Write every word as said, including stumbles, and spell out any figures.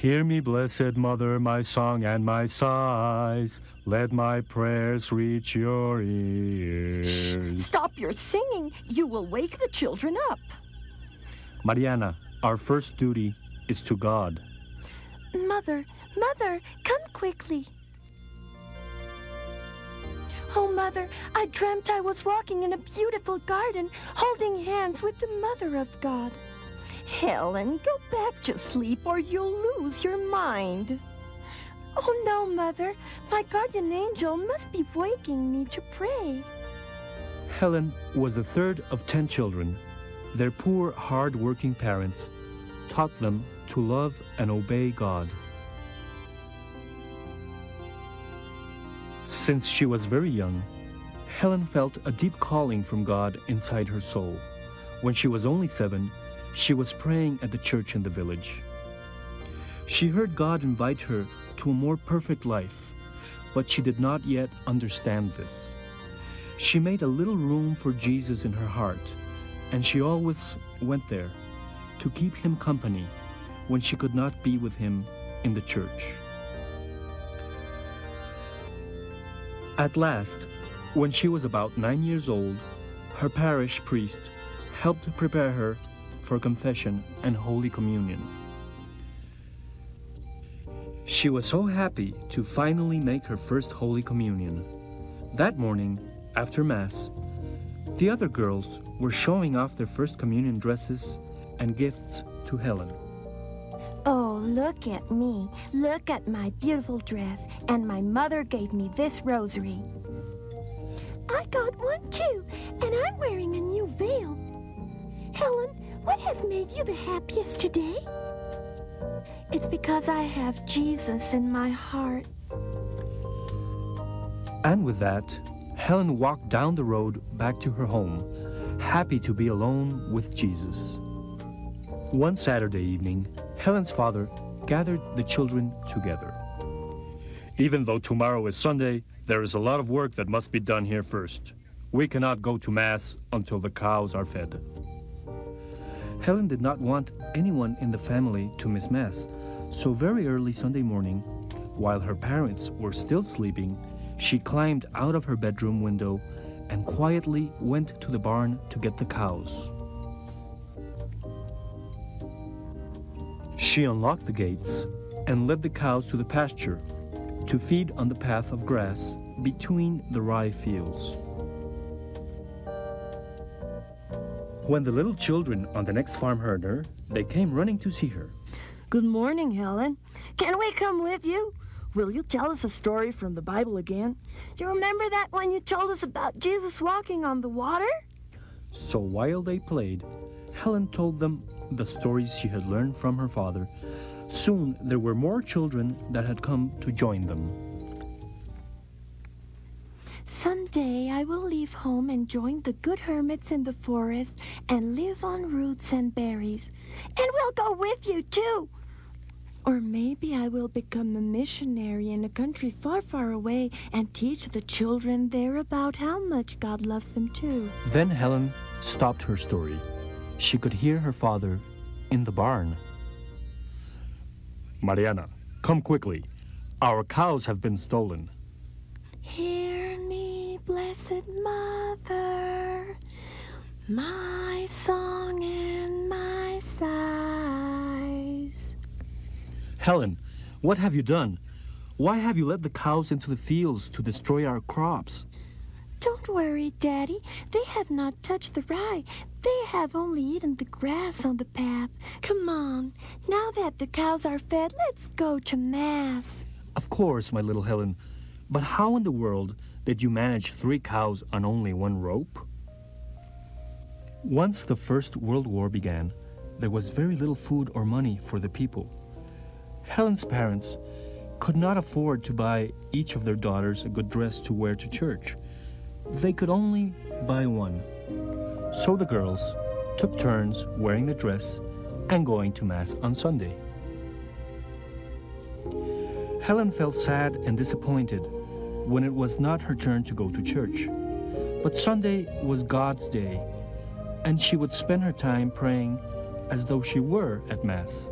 Hear me, Blessed Mother, my song and my sighs. Let my prayers reach your ears. Shh, stop your singing. You will wake the children up. Mariana, our first duty is to God. Mother, Mother, come quickly. Oh, Mother, I dreamt I was walking in a beautiful garden, holding hands with the Mother of God. Helen, go back to sleep or you'll lose your mind. Oh, no, Mother. My guardian angel must be waking me to pray. Helen was the third of ten children. Their poor, hard-working parents taught them to love and obey God. Since she was very young, Helen felt a deep calling from God inside her soul. When she was only seven, she was praying at the church in the village. She heard God invite her to a more perfect life, but she did not yet understand this. She made a little room for Jesus in her heart, and she always went there to keep him company when she could not be with him in the church. At last, when she was about nine years old, her parish priest helped prepare her for confession and Holy Communion. She was so happy to finally make her first Holy Communion. That morning, after Mass, the other girls were showing off their First Communion dresses and gifts to Helen. Oh, look at me. Look at my beautiful dress. And my mother gave me this rosary. I got one too, and I'm wearing a new veil. Helen, what has made you the happiest today? It's because I have Jesus in my heart. And with that, Helen walked down the road back to her home, happy to be alone with Jesus. One Saturday evening, Helen's father gathered the children together. Even though tomorrow is Sunday, there is a lot of work that must be done here first. We cannot go to Mass until the cows are fed. Helen did not want anyone in the family to miss Mass, so very early Sunday morning, while her parents were still sleeping, she climbed out of her bedroom window and quietly went to the barn to get the cows. She unlocked the gates and led the cows to the pasture to feed on the path of grass between the rye fields. When the little children on the next farm heard her, they came running to see her. Good morning, Helen. Can we come with you? Will you tell us a story from the Bible again? You remember that one you told us about Jesus walking on the water? So while they played, Helen told them the stories she had learned from her father. Soon there were more children that had come to join them. Someday I will leave home and join the good hermits in the forest and live on roots and berries. And we'll go with you, too. Or maybe I will become a missionary in a country far, far away and teach the children there about how much God loves them, too. Then Helen stopped her story. She could hear her father in the barn. Mariana, come quickly. Our cows have been stolen. Hear me, Blessed Mother, my song and my sighs. Helen, what have you done? Why have you led the cows into the fields to destroy our crops? Don't worry, Daddy. They have not touched the rye. They have only eaten the grass on the path. Come on. Now that the cows are fed, let's go to Mass. Of course, my little Helen. But how in the world did you manage three cows on only one rope? Once the First World War began, there was very little food or money for the people. Helen's parents could not afford to buy each of their daughters a good dress to wear to church. They could only buy one. So the girls took turns wearing the dress and going to Mass on Sunday. Helen felt sad and disappointed when it was not her turn to go to church. But Sunday was God's day, and she would spend her time praying as though she were at Mass.